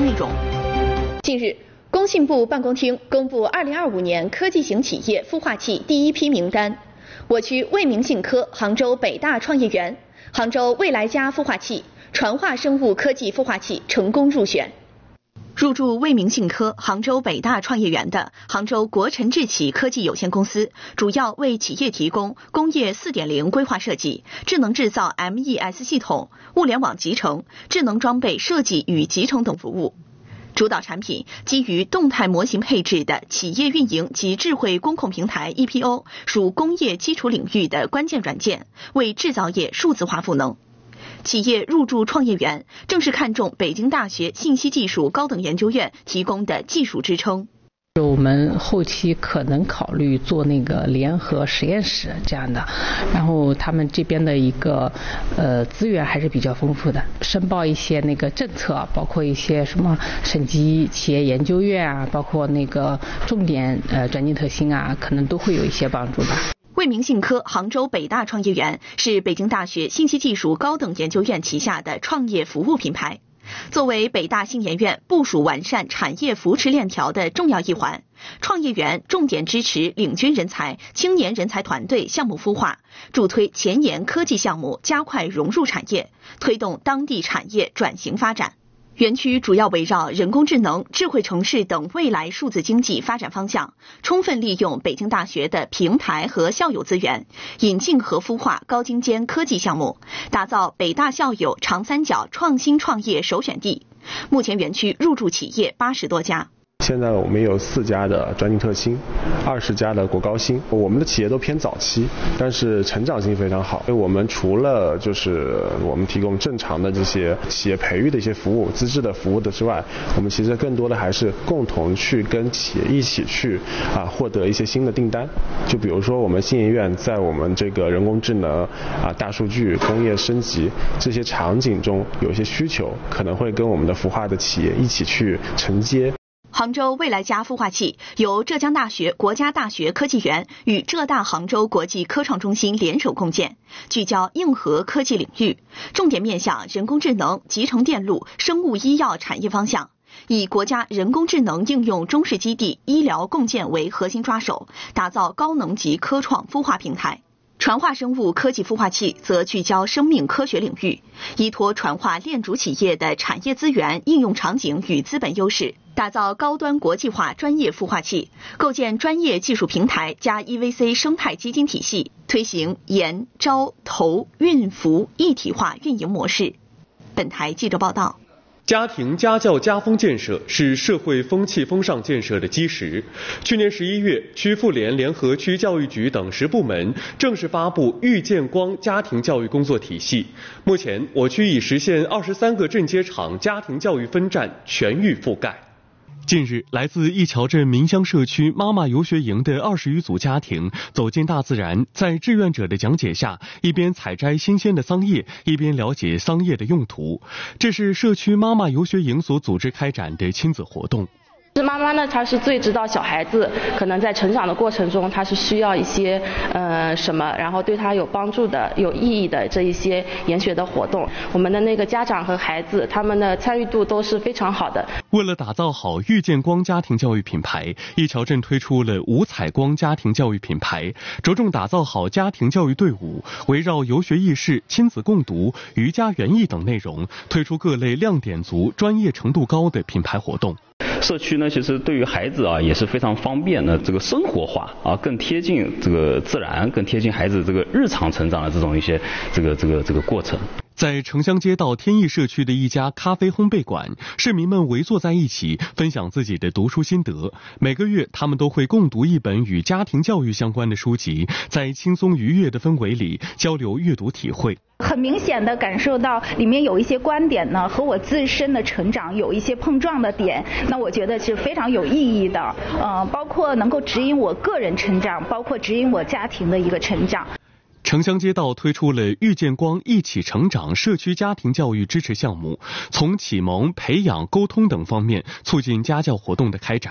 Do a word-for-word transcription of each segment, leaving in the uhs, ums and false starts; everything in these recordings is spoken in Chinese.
内容。近日，工信部办公厅公布二零二五年科技型企业孵化器第一批名单，我区未名信科杭州北大创业园、杭州未来家孵化器、传化生物科技孵化器成功入选。入驻未名信科杭州北大创业园的杭州国晨智企科技有限公司，主要为企业提供工业 四点零 规划设计、智能制造 M E S 系统、物联网集成、智能装备设计与集成等服务。主导产品基于动态模型配置的企业运营及智慧工控平台 E P O 属工业基础领域的关键软件，为制造业数字化赋能。企业入驻创业园，正是看重北京大学信息技术高等研究院提供的技术支撑。 我们后期可能考虑做那个联合实验室这样的，然后他们这边的一个呃资源还是比较丰富的，申报一些那个政策，包括一些什么省级企业研究院啊，包括那个重点呃转进特新啊，可能都会有一些帮助吧。 未名信科杭州北大创业园是北京大学信息技术高等研究院旗下的创业服务品牌。作为北大信研院部署完善产业扶持链条的重要一环，创业园重点支持领军人才、青年人才团队项目孵化，助推前沿科技项目加快融入产业，推动当地产业转型发展。园区主要围绕人工智能、智慧城市等未来数字经济发展方向，充分利用北京大学的平台和校友资源，引进和孵化高精尖科技项目，打造北大校友长三角创新创业首选地。目前园区入驻企业八十多家。 现在我们有四家的专进特新，二十家的国高新。我们的企业都偏早期，但是成长性非常好。我们除了就是我们提供正常的这些企业培育的一些服务、资质的服务的之外，我们其实更多的还是共同去跟企业一起去啊获得一些新的订单。就比如说我们信研院在我们这个人工智能啊、大数据、工业升级这些场景中有一些需求，可能会跟我们的孵化的企业一起去承接。 杭州未来家孵化器由浙江大学国家大学科技园与浙大杭州国际科创中心联手共建，聚焦硬核科技领域，重点面向人工智能、集成电路、生物医药产业方向，以国家人工智能应用中试基地医疗共建为核心抓手，打造高能级科创孵化平台。传化生物科技孵化器则聚焦生命科学领域，依托传化链主企业的产业资源、应用场景与资本优势，打造高端国际化专业孵化器，构建专业技术平台加 E V C 生态基金体系，推行研招投运服一体化运营模式。本台记者报道。 家庭家教家风建设是社会风气风尚建设的基石。去年十一月，区妇联联合区教育局等十部门正式发布遇见光家庭教育工作体系。目前，我区已实现二十三个镇街场家庭教育分站全域覆盖。近日，来自一桥镇民乡社区妈妈游学营的二十余组家庭走进大自然，在志愿者的讲解下，一边采摘新鲜的桑叶，一边了解桑叶的用途。这是社区妈妈游学营所组织开展的亲子活动。 是妈妈呢，她是最知道小孩子可能在成长的过程中，她是需要一些呃什么，然后对她有帮助的、有意义的这一些研学的活动。我们的那个家长和孩子，他们的参与度都是非常好的。 为了打造好遇见光家庭教育品牌，一桥镇推出了五彩光家庭教育品牌，着重打造好家庭教育队伍，围绕游学意识、亲子共读、瑜伽园艺等内容，推出各类亮点足、专业程度高的品牌活动。 社区呢，其实对于孩子啊也是非常方便的，这个生活化啊，更贴近这个自然，更贴近孩子这个日常成长的这种一些这个这个这个过程。 在城乡街道天意社区的一家咖啡烘焙馆，市民们围坐在一起，分享自己的读书心得。每个月，他们都会共读一本与家庭教育相关的书籍，在轻松愉悦的氛围里交流阅读体会。 很明显的感受到里面有一些观点呢和我自身的成长有一些碰撞的点，那我觉得是非常有意义的，呃，包括能够指引我个人成长，包括指引我家庭的一个成长。 城乡街道推出了遇见光一起成长社区家庭教育支持项目，从启蒙、培养、沟通等方面促进家教活动的开展。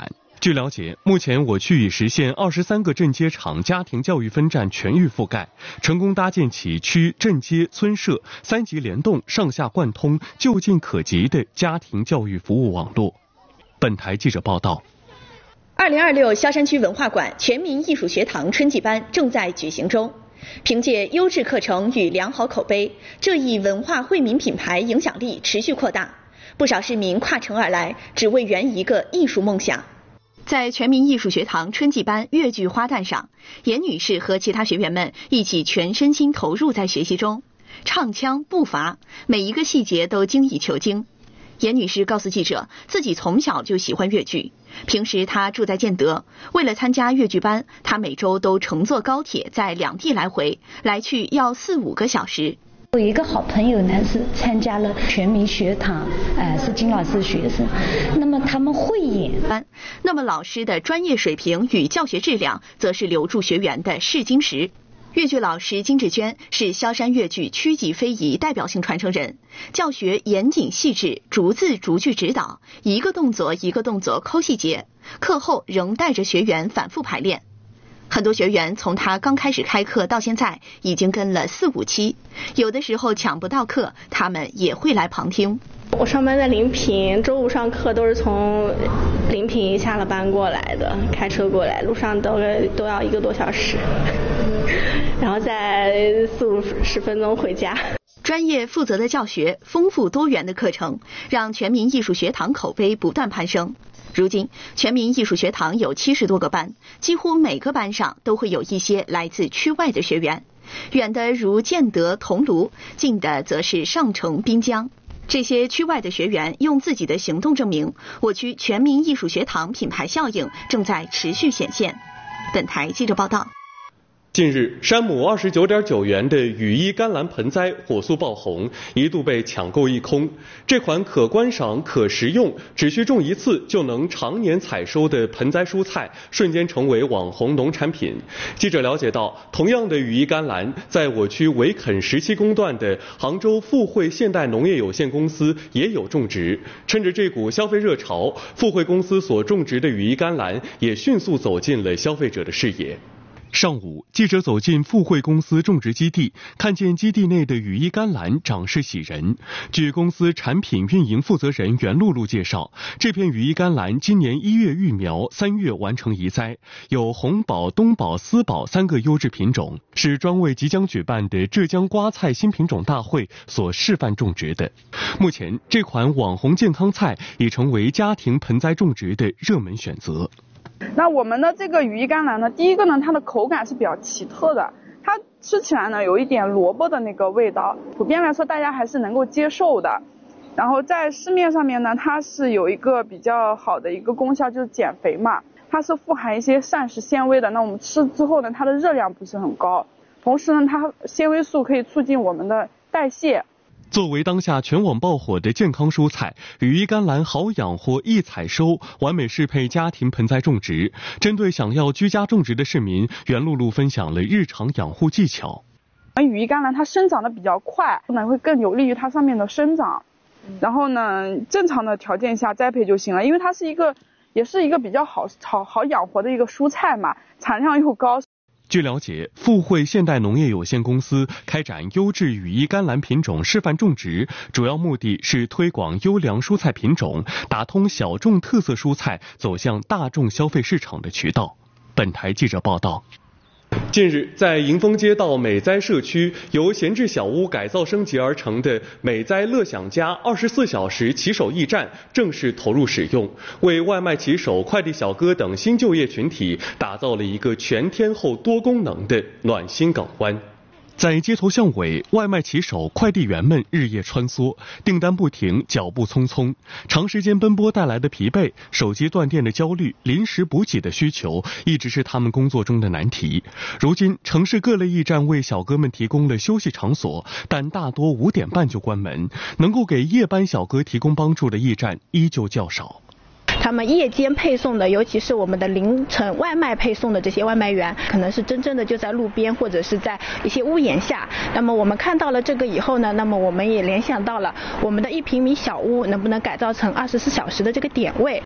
据了解，目前我区已实现二十三个镇街场家庭教育分站全域覆盖，成功搭建起区、镇街、村社三级联动、上下贯通、就近可及的家庭教育服务网络。本台记者报道。 二零二六萧山区文化馆全民艺术学堂春季班正在举行中。凭借优质课程与良好口碑，这一文化惠民品牌影响力持续扩大，不少市民跨城而来，只为圆一个艺术梦想。在全民艺术学堂春季班越剧花旦上，严女士和其他学员们一起全身心投入在学习中，唱腔步伐每一个细节都精益求精。严女士告诉记者，自己从小就喜欢越剧，平时她住在建德，为了参加越剧班，她每周都乘坐高铁在两地来回，来去要四五个小时。 有一个好朋友呢是参加了全民学堂，呃，是金老师学生，那么他们会演班，那么老师的专业水平与教学质量则是留住学员的试金石。越剧老师金志娟是萧山越剧曲级非遗代表性传承人，教学严谨细致，逐字逐句指导，一个动作一个动作抠细节，课后仍带着学员反复排练。很多学员从他刚开始开课到现在已经跟了四五期，有的时候抢不到课，他们也会来旁听。 我上班在临平，周五上课都是从临平下了班过来的，开车过来，路上都都要一个多小时，然后再四五十分钟回家。 专业负责的教学，丰富多元的课程，让全民艺术学堂口碑不断攀升。如今，全民艺术学堂有七十多个班，几乎每个班上都会有一些来自区外的学员，远的如建德、桐庐，近的则是上城、滨江。这些区外的学员用自己的行动证明，我区全民艺术学堂品牌效应正在持续显现。本台记者报道。 近日，山姆二十九点九元的羽衣甘蓝盆栽火速爆红，一度被抢购一空。这款可观赏、可食用，只需种一次就能常年采收的盆栽蔬菜，瞬间成为网红农产品。记者了解到，同样的羽衣甘蓝，在我区围垦十七公段的杭州富汇现代农业有限公司也有种植。趁着这股消费热潮，富汇公司所种植的羽衣甘蓝也迅速走进了消费者的视野。上午，记者走进富汇公司种植基地，看见基地内的羽衣甘蓝长势喜人。据公司产品运营负责人袁露露介绍，这片羽衣甘蓝今年一月育苗，三月完成移栽，有红宝、东宝、丝宝三个优质品种，是专为即将举办的浙江瓜菜新品种大会所示范种植的。目前，这款网红健康菜已成为家庭盆栽种植的热门选择。 那我们的这个羽衣甘蓝呢，第一个呢，它的口感是比较奇特的，它吃起来呢有一点萝卜的那个味道，普遍来说大家还是能够接受的。然后在市面上面呢，它是有一个比较好的一个功效，就是减肥嘛，它是富含一些膳食纤维的。那我们吃之后呢，它的热量不是很高，同时呢，它纤维素可以促进我们的代谢。 作为当下全网爆火的健康蔬菜，羽衣甘蓝好养活、易采收，完美适配家庭盆栽种植。针对想要居家种植的市民，袁露露分享了日常养护技巧。 羽衣甘蓝它生长的比较快，那会更有利于它上面的生长。然后呢，正常的条件下栽培就行了，因为它是一个，也是一个比较好好好养活的一个蔬菜嘛，产量又高。 据了解，富汇现代农业有限公司开展优质羽衣甘蓝品种示范种植，主要目的是推广优良蔬菜品种，打通小众特色蔬菜走向大众消费市场的渠道。本台记者报道。近日，在迎丰街道美栽社区，由闲置小屋改造升级而成的美栽乐享家二十四小时骑手驿站正式投入使用，为外卖骑手、快递小哥等新就业群体打造了一个全天候多功能的暖心港湾。在街头巷尾，外卖骑手、快递员们日夜穿梭，订单不停，脚步匆匆，长时间奔波带来的疲惫，手机断电的焦虑，临时补给的需求，一直是他们工作中的难题。如今，城市各类驿站为小哥们提供了休息场所，但大多五点半就关门，能够给夜班小哥提供帮助的驿站依旧较少。 他们夜间配送的，尤其是我们的凌晨外卖配送的这些外卖员，可能是真正的就在路边或者是在一些屋檐下。那么我们看到了这个以后呢，那么我们也联想到了我们的一平米小屋能不能改造成二十四小时的这个点位。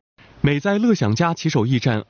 美在乐享家骑手驿站